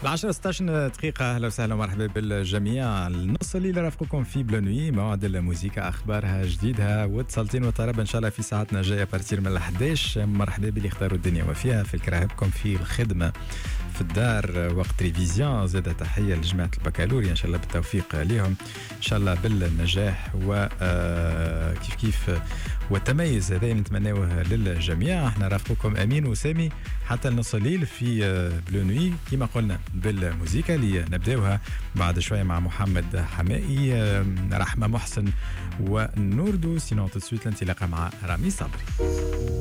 العشرة 16 دقيقة. أهلا وسهلا ومرحبا بالجميع. النص اللي رافقكم في بلونوي موعد الموسيقى، أخبارها جديدها واتصالتين وطرب إن شاء الله في ساعتنا جاية بارتير من 11. مرحبا باللي اختاروا الدنيا وفيها في الكراهبكم في الخدمة في الدار وقت ريفيزيون. زادة تحية لجماعة البكالوريا إن شاء الله بالتوفيق ليهم، إن شاء الله بالنجاح وكيف كيف والتميز هذا نتمناوه للجميع. احنا رافقكم أمين وسامي حتى النص الليل في بلونوي كما قلنا بالموسيقى اللي نبداوها بعد شوية مع محمد حمائي، رحمة محسن ونوردو. سينو تسويت الانطلاقة مع رامي صبري.